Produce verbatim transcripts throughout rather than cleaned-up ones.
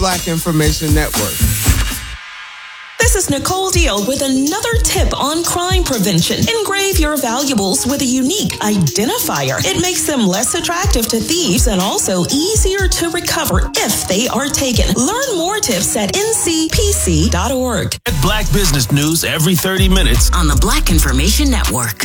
Black Information Network. This is Nicole Deal with another tip on crime prevention. Engrave your valuables with a unique identifier. It makes them less attractive to thieves and also easier to recover if they are taken. Learn more tips at N C P C dot org. Get Black business news every thirty minutes on the Black Information Network.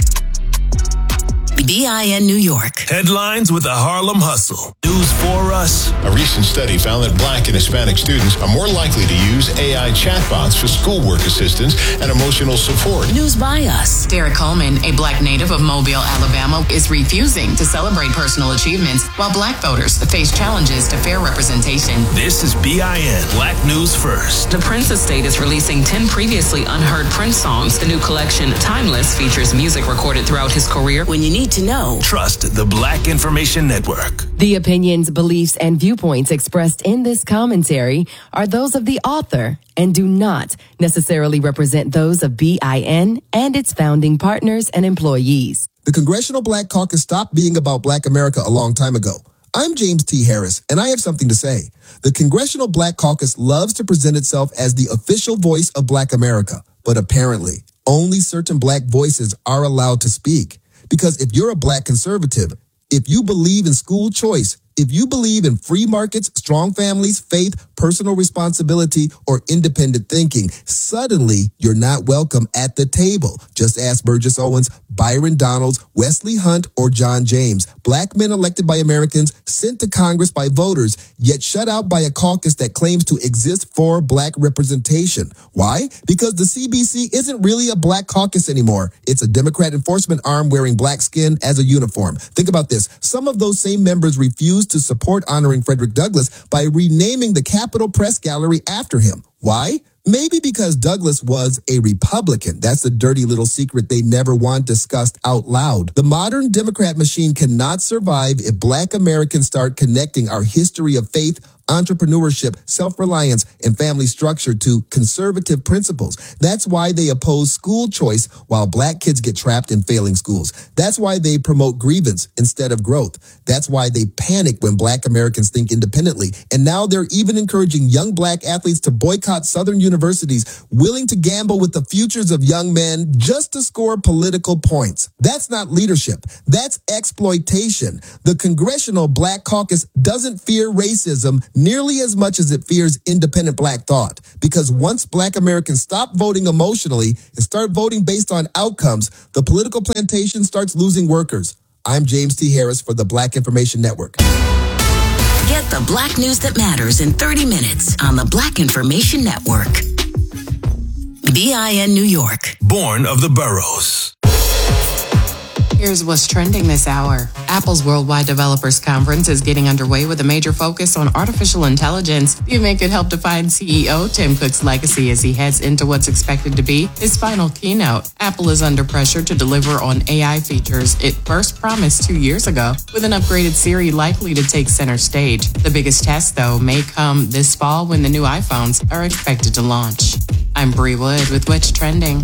B I N New York. Headlines with the Harlem Hustle. News for us. A recent study found that Black and Hispanic students are more likely to use A I chatbots for schoolwork assistance and emotional support. News by us. Derek Coleman, a Black native of Mobile, Alabama, is refusing to celebrate personal achievements while Black voters face challenges to fair representation. This is B I N Black News First. The Prince estate is releasing ten previously unheard Prince songs. The new collection, Timeless, features music recorded throughout his career. When you need to know. Trust the Black Information Network. The opinions, beliefs, and viewpoints expressed in this commentary are those of the author and do not necessarily represent those of B I N and its founding partners and employees. The Congressional Black Caucus stopped being about Black America a long time ago. I'm James T. Harris, and I have something to say. The Congressional Black Caucus loves to present itself as the official voice of Black America, but apparently, only certain Black voices are allowed to speak. Because if you're a Black conservative, if you believe in school choice, if you believe in free markets, strong families, faith, personal responsibility, or independent thinking, suddenly you're not welcome at the table. Just ask Burgess Owens, Byron Donalds, Wesley Hunt, or John James. Black men elected by Americans, sent to Congress by voters, yet shut out by a caucus that claims to exist for Black representation. Why? Because the C B C isn't really a Black caucus anymore. It's a Democrat enforcement arm wearing Black skin as a uniform. Think about this. Some of those same members refuse to support honoring Frederick Douglass by renaming the Capitol Press Gallery after him. Why? Maybe because Douglass was a Republican. That's a dirty little secret they never want discussed out loud. The modern Democrat machine cannot survive if Black Americans start connecting our history of faith, entrepreneurship, self-reliance, and family structure to conservative principles. That's why they oppose school choice while Black kids get trapped in failing schools. That's why they promote grievance instead of growth. That's why they panic when Black Americans think independently. And now they're even encouraging young Black athletes to boycott Southern universities, willing to gamble with the futures of young men just to score political points. That's not leadership. That's exploitation. The Congressional Black Caucus doesn't fear racism nearly as much as it fears independent Black thought. Because once Black Americans stop voting emotionally and start voting based on outcomes, the political plantation starts losing workers. I'm James T. Harris for the Black Information Network. Get the Black news that matters in thirty minutes on the Black Information Network. B I N New York. Born of the boroughs. Here's what's trending this hour. Apple's Worldwide Developers Conference is getting underway with a major focus on artificial intelligence. The event could help define C E O Tim Cook's legacy as he heads into what's expected to be his final keynote. Apple is under pressure to deliver on A I features it first promised two years ago, with an upgraded Siri likely to take center stage. The biggest test, though, may come this fall when the new iPhones are expected to launch. I'm Bree Wood with What's Trending.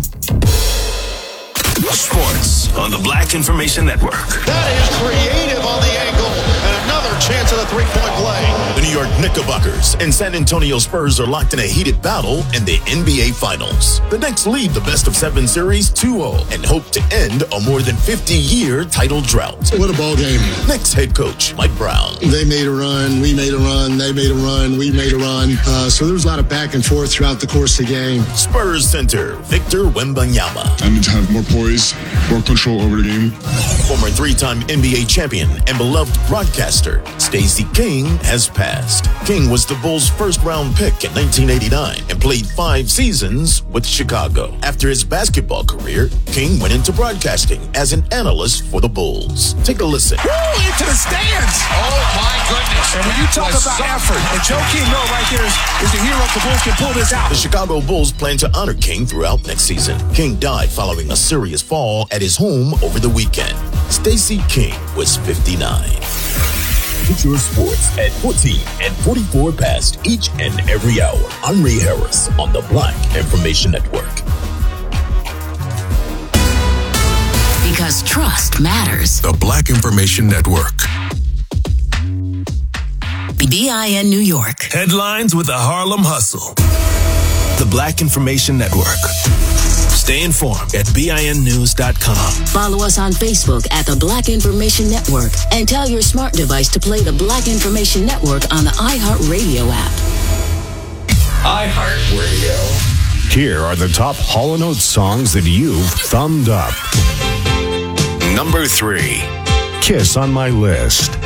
Sports on the Black Information Network. That is creative on the angle, and another chance at a three-point play. The New York Knickerbockers and San Antonio Spurs are locked in a heated battle in the N B A Finals. The Knicks lead the best-of-seven series two oh and hope to end a more than fifty-year title drought. What a ball game. Knicks head coach Mike Brown. They made a run, we made a run, they made a run, we made a run. Uh, so there was a lot of back and forth throughout the course of the game. Spurs center Victor Wembanyama. I need to have more poise, more control over the game. Former three-time N B A champion and beloved broadcaster Stacey King has passed. King was the Bulls' first-round pick in nineteen eighty-nine and played five seasons with Chicago. After his basketball career, King went into broadcasting as an analyst for the Bulls. Take a listen. Woo, into the stands! Oh, my goodness. And when you talk about effort, and Joakim Noah right here is, is the hero if the Bulls can pull this out. The Chicago Bulls plan to honor King throughout next season. King died following a serious fall at his home over the weekend. Stacey King was fifty-nine. Get your sports at fourteen and forty-four past each and every hour. I'm Ray Harris on the Black Information Network. Because trust matters. The Black Information Network. B I N New York. Headlines with the Harlem Hustle. The Black Information Network. Stay informed at B I N news dot com. Follow us on Facebook at the Black Information Network and tell your smart device to play the Black Information Network on the iHeartRadio app. iHeartRadio. Here are the top Hall and Oates songs that you've thumbed up. Number three, Kiss on My List.